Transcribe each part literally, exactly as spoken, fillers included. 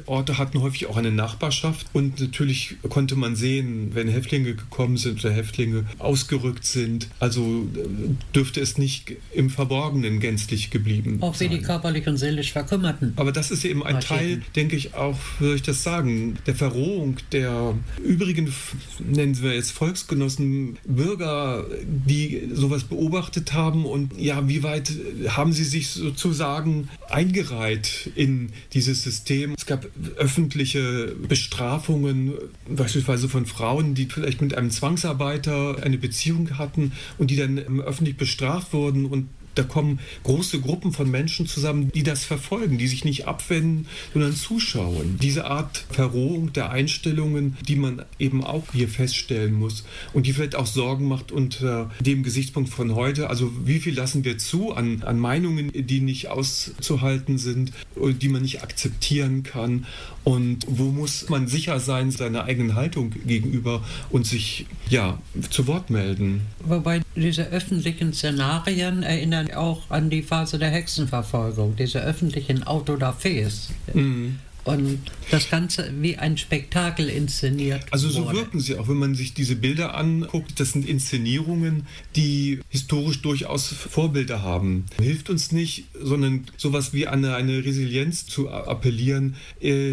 Orte hatten häufig auch eine Nachbarschaft und natürlich konnte man sehen, wenn Häftlinge gekommen sind oder Häftlinge ausgerückt sind. Also dürfte es nicht im Verborgenen gänzlich geblieben Auch wie sein. die körperlich und seelisch Verkümmerten. Aber das ist eben ein Marschieren. Teil, denke ich auch, würde ich das sagen, der Verrohung der übrigen, nennen wir jetzt Volksgenossen, Bürger, die sowas beobachtet haben und ja, wie weit haben sie sich sozusagen eingereiht in dieses System. Es gab öffentliche Bestrafungen, beispielsweise von Frauen, die vielleicht mit einem Zwangsarbeiter eine Beziehung hatten und die dann öffentlich bestraft wurden, und da kommen große Gruppen von Menschen zusammen, die das verfolgen, die sich nicht abwenden, sondern zuschauen. Diese Art Verrohung der Einstellungen, die man eben auch hier feststellen muss und die vielleicht auch Sorgen macht unter dem Gesichtspunkt von heute. Also wie viel lassen wir zu an, an Meinungen, die nicht auszuhalten sind, die man nicht akzeptieren kann, und wo muss man sicher sein seiner eigenen Haltung gegenüber und sich ja zu Wort melden. Wobei diese öffentlichen Szenarien erinnern auch an die Phase der Hexenverfolgung, diese öffentlichen Autodafés. Mhm. Und das Ganze wie ein Spektakel inszeniert Also so wurde. wirken sie auch, wenn man sich diese Bilder anguckt. Das sind Inszenierungen, die historisch durchaus Vorbilder haben. Hilft uns nicht, sondern sowas wie an eine, eine Resilienz zu appellieren, äh,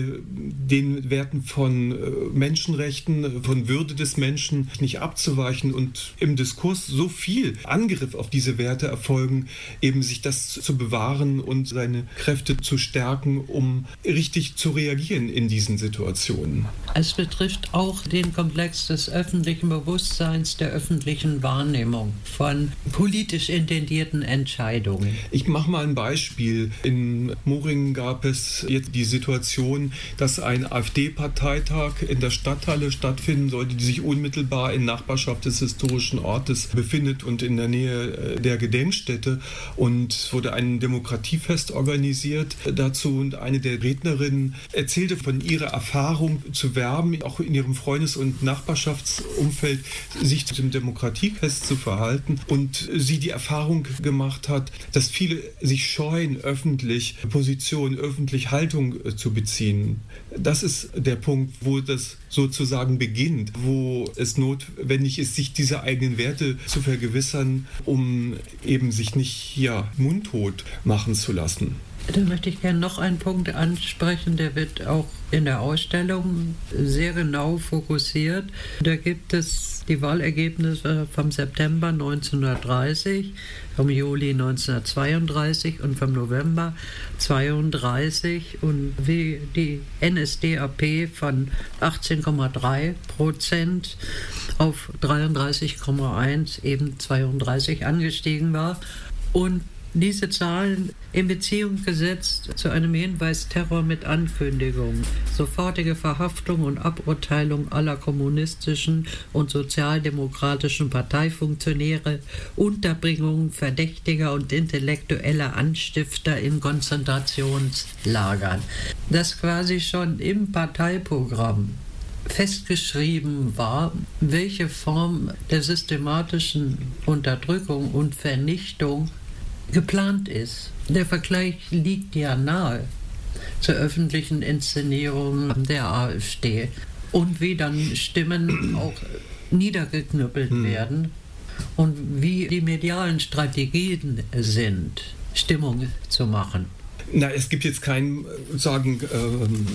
den Werten von äh, Menschenrechten, von Würde des Menschen nicht abzuweichen und im Diskurs so viel Angriff auf diese Werte erfolgen, eben sich das zu bewahren und seine Kräfte zu stärken, um richtig zu reagieren in diesen Situationen. Es betrifft auch den Komplex des öffentlichen Bewusstseins, der öffentlichen Wahrnehmung von politisch intendierten Entscheidungen. Ich mache mal ein Beispiel. In Moringen gab es jetzt die Situation, dass ein AfD-Parteitag in der Stadthalle stattfinden sollte, die sich unmittelbar in Nachbarschaft des historischen Ortes befindet und in der Nähe der Gedenkstätte, und es wurde ein Demokratiefest organisiert dazu, und eine der Rednerinnen erzählte von ihrer Erfahrung zu werben, auch in ihrem Freundes- und Nachbarschaftsumfeld sich zu dem Demokratiefest zu verhalten, und sie die Erfahrung gemacht hat, dass viele sich scheuen, öffentlich Position, öffentlich Haltung zu beziehen. Das ist der Punkt, wo das sozusagen beginnt, wo es notwendig ist, sich dieser eigenen Werte zu vergewissern, um eben sich nicht ja, mundtot machen zu lassen. Da möchte ich gerne noch einen Punkt ansprechen, der wird auch in der Ausstellung sehr genau fokussiert. Da gibt es die Wahlergebnisse vom September neunzehnhundertdreißig, vom Juli neunzehnhundertzweiunddreißig und vom November zweiunddreißig, und wie die N S D A P von achtzehn Komma drei Prozent auf dreiunddreißig Komma eins, eben zweiunddreißig angestiegen war. Und diese Zahlen in Beziehung gesetzt zu einem Hinweis Terror mit Ankündigung, sofortige Verhaftung und Aburteilung aller kommunistischen und sozialdemokratischen Parteifunktionäre, Unterbringung verdächtiger und intellektueller Anstifter in Konzentrationslagern. Das quasi schon im Parteiprogramm festgeschrieben war, welche Form der systematischen Unterdrückung und Vernichtung geplant ist. Der Vergleich liegt ja nahe zur öffentlichen Inszenierung der AfD und wie dann Stimmen auch niedergeknüppelt hm. werden und wie die medialen Strategien sind, Stimmung zu machen. Na, es gibt jetzt kein, sagen, ähm,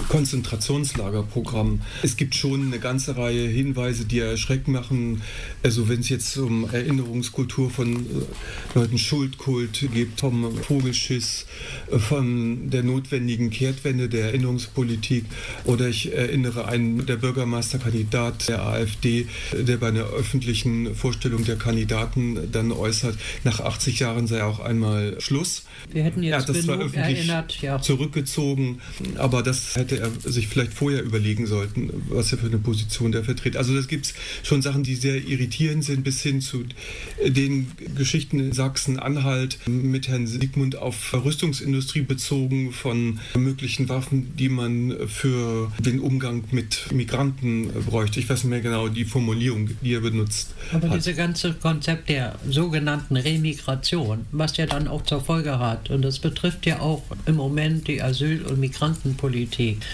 Konzentrationslagerprogramm. Es gibt schon eine ganze Reihe Hinweise, die erschreckend machen. Also wenn es jetzt um Erinnerungskultur von äh, Leuten Schuldkult geht, vom Vogelschiss, äh, von der notwendigen Kehrtwende der Erinnerungspolitik. Oder ich erinnere einen, der Bürgermeisterkandidat der AfD, der bei einer öffentlichen Vorstellung der Kandidaten dann äußert, nach achtzig Jahren sei auch einmal Schluss. Wir hätten jetzt er hat das zwar öffentlich erinnert, ja. zurückgezogen, aber das hätte er sich vielleicht vorher überlegen sollten, was er für eine Position der vertritt. Also das gibt es schon Sachen, die sehr irritierend sind, bis hin zu den Geschichten in Sachsen-Anhalt mit Herrn Sigmund auf Rüstungsindustrie bezogen, von möglichen Waffen, die man für den Umgang mit Migranten bräuchte. Ich weiß nicht mehr genau die Formulierung, die er benutzt Aber hat. dieses ganze Konzept der sogenannten Remigration, was ja dann auch zur Folge hat, und das betrifft ja auch im Moment die Asyl- und Migrantenpolitik,